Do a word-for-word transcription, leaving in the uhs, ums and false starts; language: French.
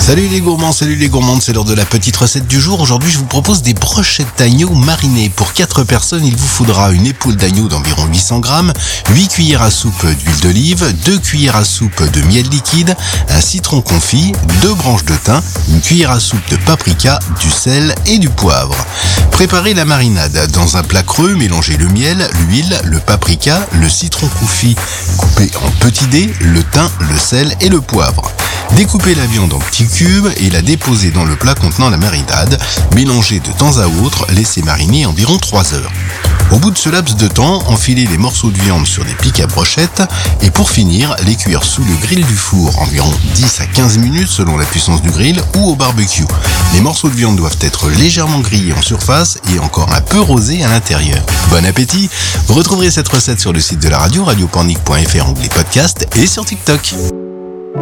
Salut les gourmands, salut les gourmandes, c'est l'heure de la petite recette du jour. Aujourd'hui, je vous propose des brochettes d'agneau marinées. Pour quatre personnes, il vous faudra une épaule d'agneau d'environ huit cents grammes, huit cuillères à soupe d'huile d'olive, deux cuillères à soupe de miel liquide, un citron confit, deux branches de thym, une cuillère à soupe de paprika, du sel et du poivre. Préparez la marinade. Dans un plat creux, mélangez le miel, l'huile, le paprika, le citron confit coupé en petits dés, le thym, le sel et le poivre. Découpez la viande en petits cubes et la déposez dans le plat contenant la marinade. Mélangez de temps à autre, laissez mariner environ trois heures. Au bout de ce laps de temps, enfilez les morceaux de viande sur des pics à brochettes et pour finir, les cuire sous le grill du four, environ dix à quinze minutes selon la puissance du grill ou au barbecue. Les morceaux de viande doivent être légèrement grillés en surface et encore un peu rosés à l'intérieur. Bon appétit! Vous retrouverez cette recette sur le site de la radio, radio pornic point f r, onglet podcast et sur TikTok.